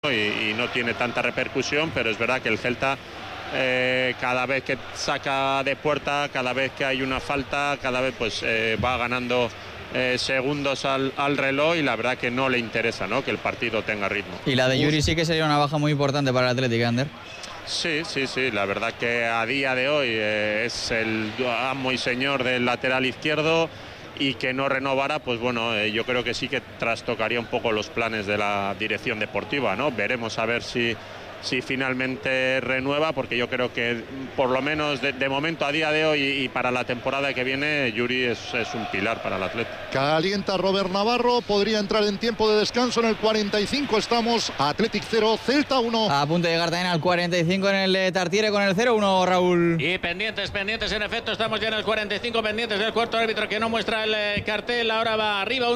y no tiene tanta repercusión, pero es verdad que el Celta cada vez que saca de puerta, cada vez que hay una falta, cada vez pues va ganando segundos al reloj, y la verdad que no le interesa, ¿no?, que el partido tenga ritmo. Y la de Yuri sí que sería una baja muy importante para el Atlético, Ander. Sí, la verdad que a día de hoy es el amo y señor del lateral izquierdo, y que no renovara, pues bueno, yo creo que sí que trastocaría un poco los planes de la dirección deportiva, ¿no? Veremos a ver si finalmente renueva, porque yo creo que por lo menos de momento, a día de hoy y para la temporada que viene, Yuri es un pilar para el Atlético. Calienta Robert Navarro, podría entrar en tiempo de descanso en el 45. Estamos Athletic 0, Celta 1. A punto de llegar también al 45 en el Tartiere con el 0-1, Raúl. Y pendientes, en efecto, estamos ya en el 45, pendientes del cuarto árbitro, que no muestra el cartel. Ahora va arriba un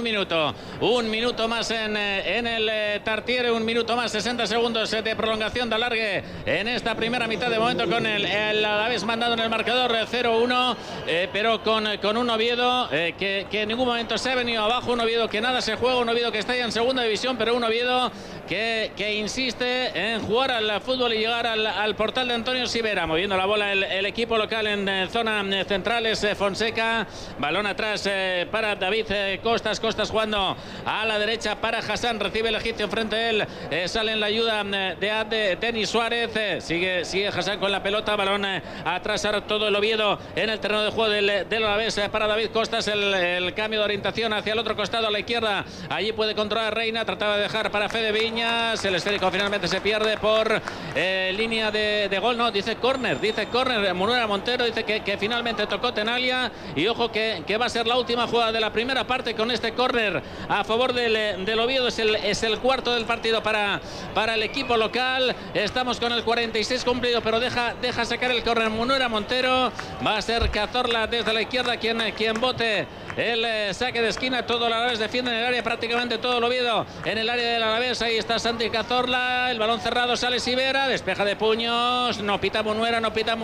minuto más en el Tartiere, un minuto más, 60 segundos de prolongación de alargue en esta primera mitad, de momento con el Alavés mandado en el marcador 0-1, pero con un Oviedo que en ningún momento se ha venido abajo, un Oviedo que nada se juega, un Oviedo que está ya en segunda división, pero un Oviedo que insiste en jugar al fútbol y llegar al portal de Antonio Sivera. Moviendo la bola el equipo local en zona central es Fonseca, balón atrás para David Costas jugando a la derecha para Hassan, recibe el egipcio enfrente de él, sale en la ayuda de Denis Suárez, sigue Hassan con la pelota, balón atrás, ahora todo el Oviedo en el terreno de juego del Alavés para David Costas, el cambio de orientación hacia el otro costado, a la izquierda, allí puede controlar Reina, trataba de dejar para Fede Viñas, el esférico finalmente se pierde por línea de gol, no, dice córner, Munuera Montero dice que finalmente tocó Tenaglia, y ojo que va a ser la última jugada de la primera parte con este córner a favor del Oviedo, es el cuarto del partido para el equipo local. Estamos con el 46 cumplido, pero deja sacar el córner Munuera Montero, va a ser Cazorla desde la izquierda quien bote el saque de esquina. Todo el Alavés defiende en el área, prácticamente todo el Oviedo en el área del Alavés. Ahí está Santi Cazorla, el balón cerrado, sale Sivera, despeja de puños, no pita Munuera,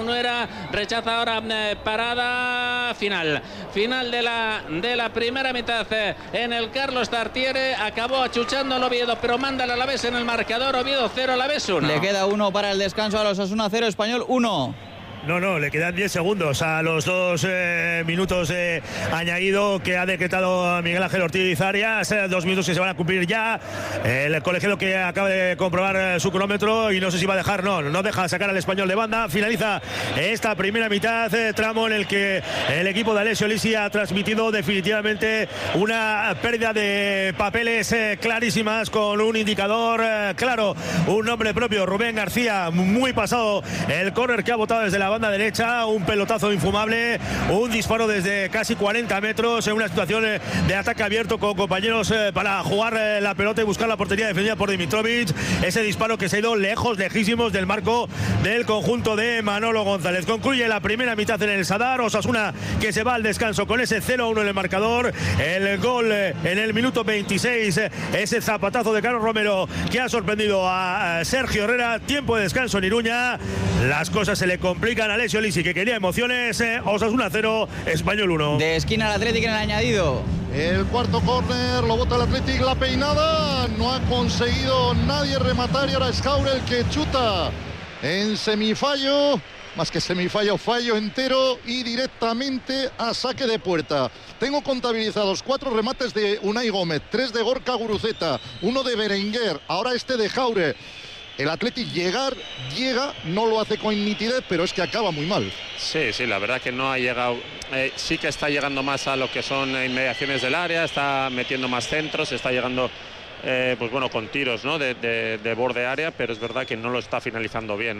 rechaza ahora parada. Final de la primera mitad en el Carlos Tartiere. Acabó achuchando el Oviedo, pero manda el Alavés en el marcador. Oviedo 0, Alavés 1. Le queda 1 para el descanso a los Osasuna 0, Español 1. No, le quedan 10 segundos a los 2 minutos añadido que ha decretado Miguel Ángel Ortiz Arias, 2 minutos que se van a cumplir ya. El colegiado que acaba de comprobar su cronómetro y no sé si va a dejar, no deja sacar al Español de banda. Finaliza esta primera mitad, tramo en el que el equipo de Alessio Lisi ha transmitido definitivamente una pérdida de papeles clarísimas, con un indicador claro, un nombre propio, Rubén García, muy pasado el córner que ha botado desde la banda derecha, un pelotazo infumable, un disparo desde casi 40 metros en una situación de ataque abierto con compañeros para jugar la pelota y buscar la portería defendida por Dimitrovic. Ese disparo que se ha ido lejísimos del marco del conjunto de Manolo González. Concluye la primera mitad en el Sadar, Osasuna que se va al descanso con ese 0-1 en el marcador. El gol en el minuto 26, ese zapatazo de Carlos Romero que ha sorprendido a Sergio Herrera. Tiempo de descanso en Iruña, las cosas se le complican a Alessio Lisi, que quería emociones. Osasuna 0, Español 1. De esquina al Atlético en el añadido. El cuarto córner lo bota el Atlético, la peinada, no ha conseguido nadie rematar, y ahora es Jaure el que chuta en semifallo, más que semifallo, fallo entero y directamente a saque de puerta. Tengo contabilizados 4 remates de Unai Gómez, 3 de Gorka Guruceta, 1 de Berenguer, ahora este de Jaure. El Athletic llega, no lo hace con nitidez, pero es que acaba muy mal. Sí, la verdad que no ha llegado, sí que está llegando más a lo que son inmediaciones del área, está metiendo más centros, está llegando pues bueno, con tiros, ¿no?, de borde área, pero es verdad que no lo está finalizando bien,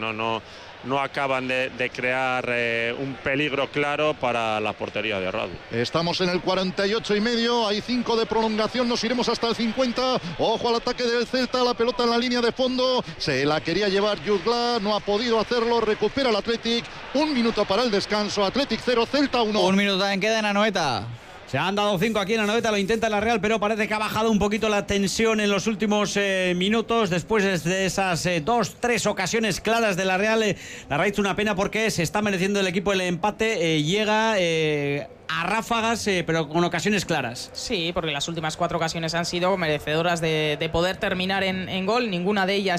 no acaban de crear un peligro claro para la portería de Radu. Estamos en el 48 y medio, hay 5 de prolongación, nos iremos hasta el 50. Ojo al ataque del Celta, la pelota en la línea de fondo, se la quería llevar Jutgla, no ha podido hacerlo, recupera el Athletic. 1 minuto para el descanso, Athletic 0, Celta 1. 1 minuto también queda en Anoeta. Se han dado 5 aquí en la Anoeta, lo intenta la Real, pero parece que ha bajado un poquito la tensión en los últimos minutos. Después de esas 2-3 ocasiones claras de la Real, la raíz una pena porque se está mereciendo el equipo el empate. Llega a ráfagas, pero con ocasiones claras. Sí, porque las últimas 4 ocasiones han sido merecedoras de poder terminar en gol. Ninguna de ellas